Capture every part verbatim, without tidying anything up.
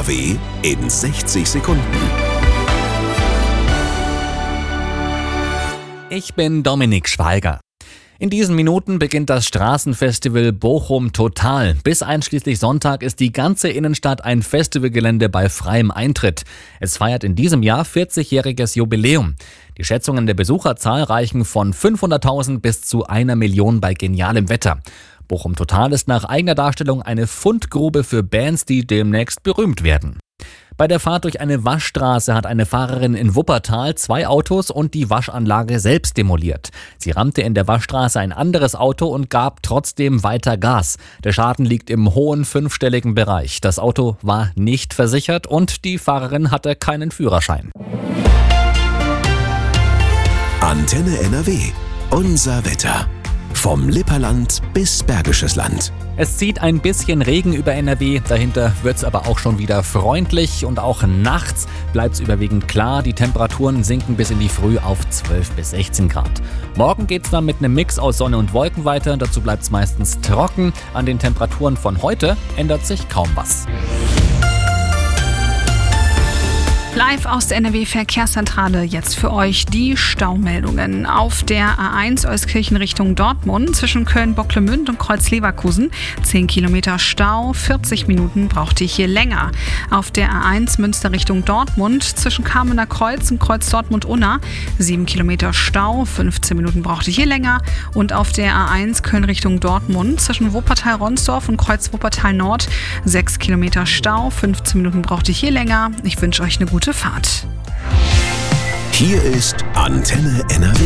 W in sechzig Sekunden. Ich bin Dominik Schweiger. In diesen Minuten beginnt das Straßenfestival Bochum Total. Bis einschließlich Sonntag ist die ganze Innenstadt ein Festivalgelände bei freiem Eintritt. Es feiert in diesem Jahr vierzigjähriges Jubiläum. Die Schätzungen der Besucherzahl reichen von fünfhunderttausend bis zu einer Million bei genialem Wetter. Bochum Total ist nach eigener Darstellung eine Fundgrube für Bands, die demnächst berühmt werden. Bei der Fahrt durch eine Waschstraße hat eine Fahrerin in Wuppertal zwei Autos und die Waschanlage selbst demoliert. Sie rammte in der Waschstraße ein anderes Auto und gab trotzdem weiter Gas. Der Schaden liegt im hohen fünfstelligen Bereich. Das Auto war nicht versichert und die Fahrerin hatte keinen Führerschein. Antenne N R W. Unser Wetter. Vom Lipperland bis Bergisches Land. Es zieht ein bisschen Regen über N R W, dahinter wird es aber auch schon wieder freundlich und auch nachts bleibt es überwiegend klar. Die Temperaturen sinken bis in die Früh auf zwölf bis sechzehn Grad. Morgen geht es dann mit einem Mix aus Sonne und Wolken weiter, dazu bleibt es meistens trocken. An den Temperaturen von heute ändert sich kaum was. Live aus der N R W-Verkehrszentrale jetzt für euch die Staumeldungen. Auf der A eins Euskirchen Richtung Dortmund zwischen Köln-Bocklemünd und Kreuz-Leverkusen zehn Kilometer Stau, vierzig Minuten braucht ihr hier länger. Auf der A eins Münster Richtung Dortmund zwischen Kamener Kreuz und Kreuz Dortmund-Unna sieben Kilometer Stau, fünfzehn Minuten braucht ihr hier länger. Und auf der A eins Köln Richtung Dortmund zwischen Wuppertal-Ronsdorf und Kreuz Wuppertal-Nord sechs Kilometer Stau, fünfzehn Minuten braucht ihr hier länger. Ich wünsche euch eine gute Fahrt. Hier ist Antenne N R W.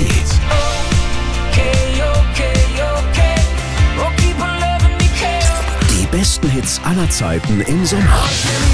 Die besten Hits aller Zeiten im Sommer.